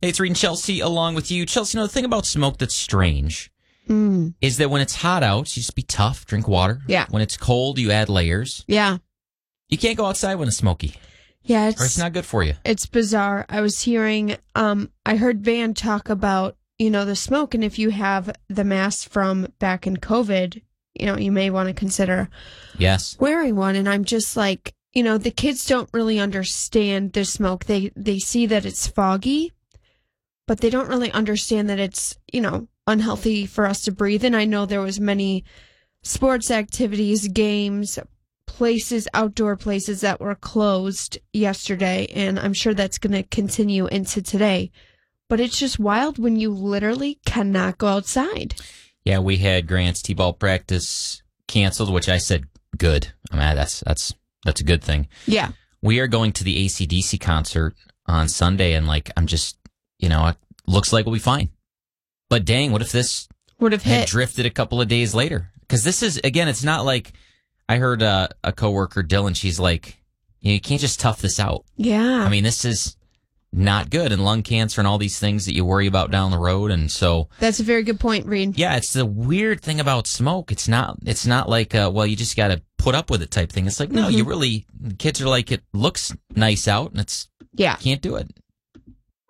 Hey, it's Reed and Chelsea along with you. Chelsea, the thing about smoke that's strange is that when it's hot out, you just be tough, drink water. Yeah. When it's cold, you add layers. Yeah. You can't go outside when it's smoky. Yeah, Or it's not good for you. It's bizarre. I was hearing, I heard Van talk about, the smoke, and if you have the mask from back in COVID, you may want to consider wearing one. And I'm just like, the kids don't really understand the smoke. They see that it's foggy, but they don't really understand that it's, unhealthy for us to breathe. And I know there was many sports activities, games, places, outdoor places that were closed yesterday, and I'm sure that's going to continue into today. But it's just wild when you literally cannot go outside. Yeah, we had Grant's t-ball practice canceled, which I said good. I mean, that's a good thing. Yeah. We are going to the AC/DC concert on Sunday, and I'm just, it looks like we'll be fine. But dang, what if this would have had drifted a couple of days later? Because this is, again, it's not like, I heard a coworker, Dylan, she's like, you can't just tough this out. Yeah. I mean, this is not good. And lung cancer and all these things that you worry about down the road. And so. That's a very good point, Reed. Yeah, it's the weird thing about smoke. It's not like, you just got to put up with it type thing. It's like, no, you really, kids are like, it looks nice out and can't do it.